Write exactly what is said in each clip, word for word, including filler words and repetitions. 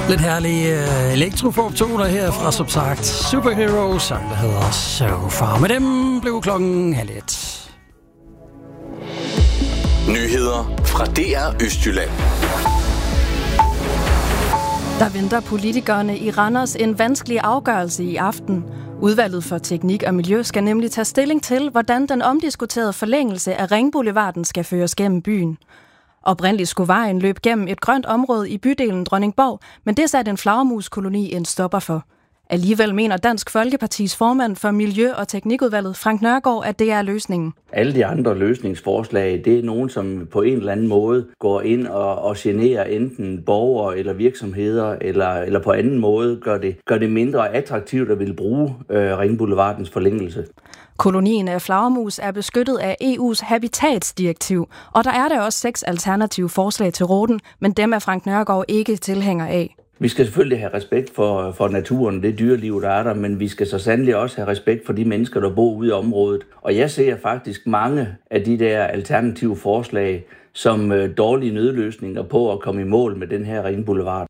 Lidt herlige uh, elektrofortoner her fra, som sagt, Superhero, sang der hedder So Far. Med dem blev klokken halv et. Nyheder fra D R Østjylland. Der venter politikerne i Randers en vanskelig afgørelse i aften. Udvalget for Teknik og Miljø skal nemlig tage stilling til, hvordan den omdiskuterede forlængelse af Ringboulevarden skal føres gennem byen. Oprindeligt skulle vejen løbe gennem et grønt område i bydelen Dronningborg, men det satte en flagermuskoloni en stopper for. Alligevel mener Dansk Folkepartis formand for Miljø- og Teknikudvalget, Frank Nørgaard, at det er løsningen. Alle de andre løsningsforslag, det er nogen, som på en eller anden måde går ind og, og generer enten borgere eller virksomheder, eller, eller på anden måde gør det, gør det mindre attraktivt at ville bruge øh, Ringboulevardens forlængelse. Kolonien af flagermus er beskyttet af E U's habitatsdirektiv, og der er der også seks alternative forslag til ruten, men dem er Frank Nørgaard ikke tilhænger af. Vi skal selvfølgelig have respekt for, for naturen, det dyreliv, der er der, men vi skal så sandelig også have respekt for de mennesker, der bor ude i området. Og jeg ser faktisk mange af de der alternative forslag som øh, dårlige nødløsninger på at komme i mål med den her Ringboulevard.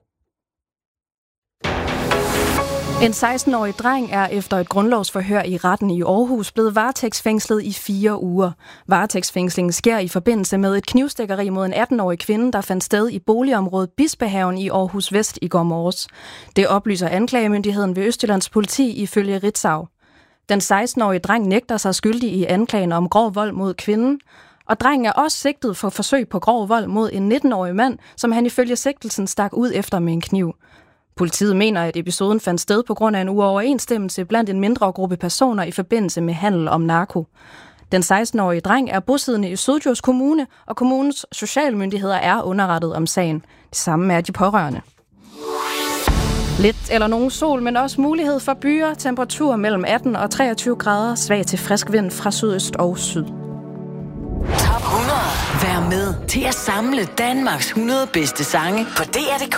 En seksten-årig dreng er efter et grundlovsforhør i retten i Aarhus blevet varetægtsfængslet i fire uger. Varetægtsfængslingen sker i forbindelse med et knivstikkeri mod en atten-årig kvinde, der fandt sted i boligområdet Bispehaven i Aarhus Vest i går morges. Det oplyser anklagemyndigheden ved Østjyllands politi ifølge Ritzau. Den seksten-årige dreng nægter sig skyldig i anklagen om grov vold mod kvinden, og drengen er også sigtet for forsøg på grov vold mod en nitten-årig mand, som han ifølge sigtelsen stak ud efter med en kniv. Politiet mener, at episoden fandt sted på grund af en uoverensstemmelse blandt en mindre gruppe personer i forbindelse med handel om narko. Den seksten-årige dreng er bosiddende i Syddjurs Kommune, og kommunens socialmyndigheder er underrettet om sagen. Det samme er de pårørende. Lidt eller nogen sol, men også mulighed for byer. Temperatur mellem atten og treogtyve grader. Svag til frisk vind fra sydøst og syd. Top hundrede. Vær med til at samle Danmarks hundrede bedste sange på D R punktum d k.